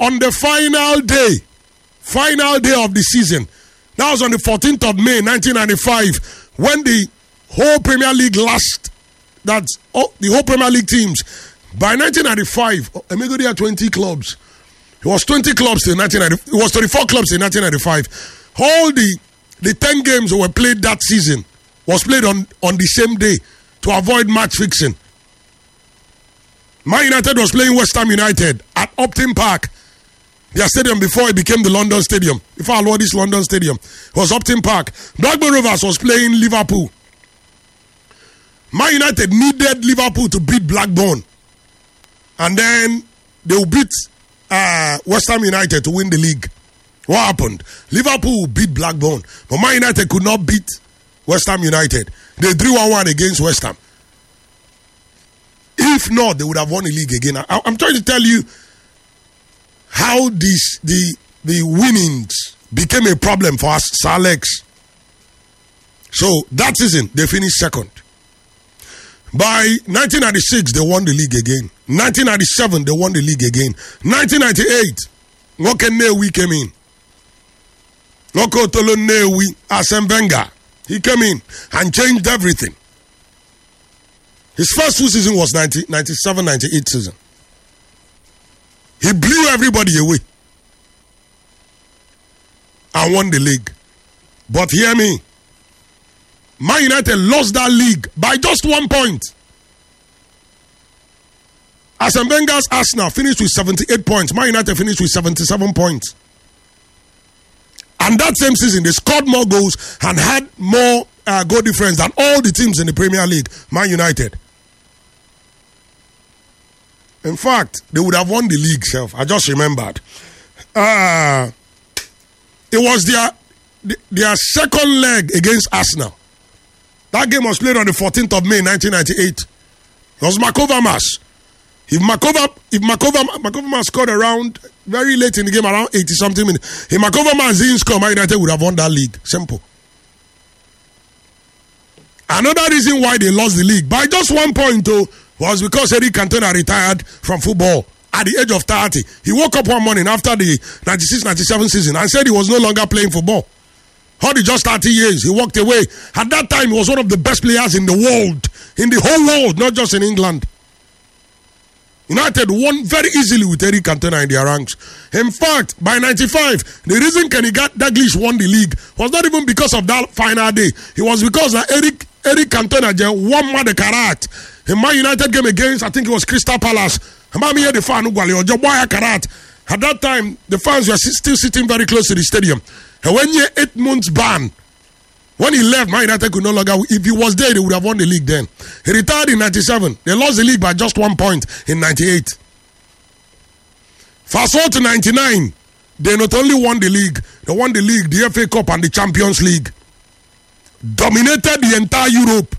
on the final day of the season. That was on the 14th of May, 1995, when the whole Premier League the whole Premier League teams. By 1995, Emegodi had 20 clubs. It was 20 clubs in 1995. It was 34 clubs in 1995. All the 10 games that were played that season was played on the same day to avoid match fixing. Man United was playing West Ham United at Upton Park, their stadium before it became the London Stadium. Before I this London Stadium, it was Upton Park. Blackburn Rovers was playing Liverpool. Man United needed Liverpool to beat Blackburn, and then they will beat West Ham United to win the league. What happened? Liverpool beat Blackburn, but Man United could not beat West Ham United. They drew 1-1 against West Ham. If not, they would have won the league again. I'm trying to tell you how the winnings became a problem for us, Sir Alex. So that season, they finished second. By 1996, they won the league again. 1997, they won the league again. 1998, Ngoke Newi came in. Ngoko Tolo Newi, Arsene Wenger. He came in and changed everything. His first two seasons was 97-98 season. He blew everybody away and won the league. But hear me, Man United lost that league by just 1 point. Arsene Wenger's Arsenal finished with 78 points. Man United finished with 77 points. And that same season, they scored more goals and had more goal difference than all the teams in the Premier League, Man United. In fact, they would have won the league self. I just remembered. It was their second leg against Arsenal. That game was played on the 14th of May, 1998. It was Markovermas. If Markovermas scored around very late in the game, around 80-something minutes, if Markovermas didn't score, Man United would have won that league. Simple. Another reason why they lost the league by just 1 point, though, was because Eric Cantona retired from football at the age of 30. He woke up one morning after the 96-97 season and said he was no longer playing football. Only just 30 years, he walked away. At that time, he was one of the best players in the world, in the whole world, not just in England. United won very easily with Eric Cantona in their ranks. In fact, by 95, the reason Kenny Dalglish won the league was not even because of that final day. It was because Eric Cantona won the karat. In Man United game against, I think it was Crystal Palace. At that time, the fans were still sitting very close to the stadium. And when you 8 months ban, when he left, Man United could no longer. If he was there, they would have won the league then. He retired in 97. They lost the league by just 1 point in 98. Fast forward to 99. They not only won the league, they won the league, the FA Cup, and the Champions League. Dominated the entire Europe.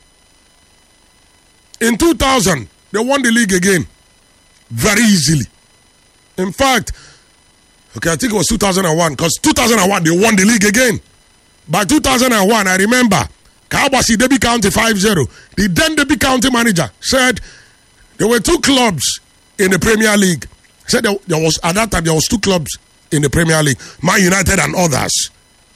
In 2000, they won the league again. Very easily. In fact, I think it was 2001, because 2001, they won the league again. By 2001, I remember, Kawabasi Derby County 5-0. The then Derby County manager said there were 2 clubs in the Premier League. He said there was, at that time, there was 2 clubs in the Premier League, Man United and others.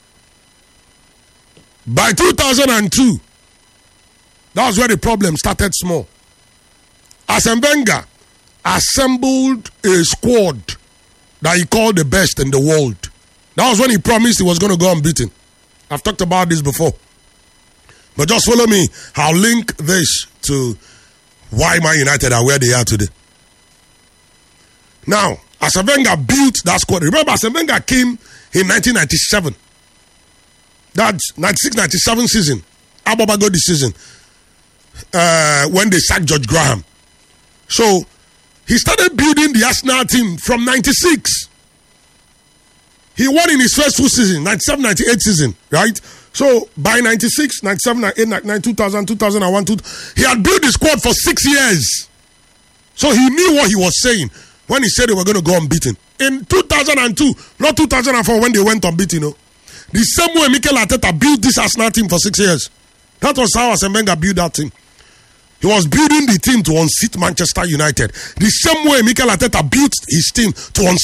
By 2002, that was where the problem started small. Arsene Wenger assembled a squad that he called the best in the world. That was when he promised he was going to go unbeaten. I've talked about this before. But just follow me. I'll link this to why Man United are where they are today. Now, Arsene Wenger built that squad. Remember, Arsene Wenger came in 1997. That's 96-97 season. Abobagodi season. When they sacked George Graham. So, he started building the Arsenal team from 96. He won in his first 2 seasons, 97-98 season, right? So, by 96, 97, 98, 99, 2000, 2001, he had built the squad for 6 years. So, he knew what he was saying when he said they were going to go unbeaten. In 2002, not 2004 when they went unbeaten, the same way Mikel Arteta built this Arsenal team for 6 years. That was how Arsene Wenger built that team. He was building the team to unseat Manchester United. The same way Mikel Arteta built his team to unseat